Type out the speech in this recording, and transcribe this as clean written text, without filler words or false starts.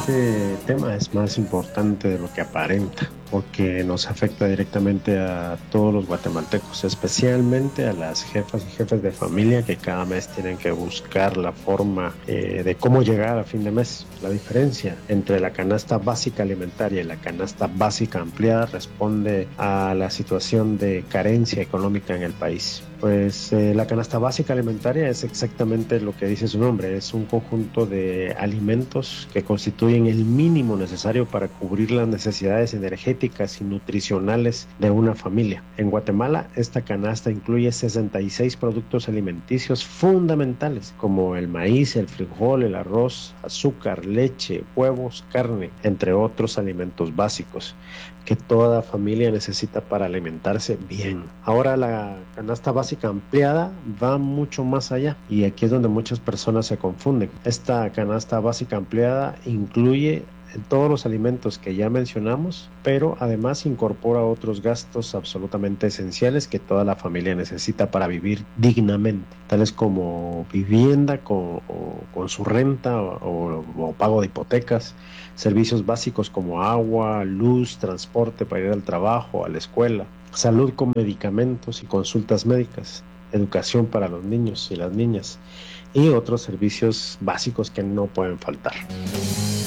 este tema es más importante de lo que aparenta, porque nos afecta directamente a todos los guatemaltecos, especialmente a las jefas y jefes de familia que cada mes tienen que buscar la forma de cómo llegar a fin de mes. La diferencia entre la canasta básica alimentaria y la canasta básica ampliada responde a la situación de carencia económica en el país. Pues la canasta básica alimentaria es exactamente lo que dice su nombre, es un conjunto de alimentos que constituyen el mínimo necesario para cubrir las necesidades energéticas y nutricionales de una familia. En Guatemala, esta canasta incluye 66 productos alimenticios fundamentales, como el maíz, el frijol, el arroz, azúcar, leche, huevos, carne, entre otros alimentos básicos que toda familia necesita para alimentarse bien. Ahora la canasta básica ampliada va mucho más allá y aquí es donde muchas personas se confunden. Esta canasta básica ampliada incluye todos los alimentos que ya mencionamos, pero además incorpora otros gastos absolutamente esenciales que toda la familia necesita para vivir dignamente, tales como vivienda con su renta o pago de hipotecas, servicios básicos como agua, luz, transporte para ir al trabajo, a la escuela, salud con medicamentos y consultas médicas, educación para los niños y las niñas y otros servicios básicos que no pueden faltar.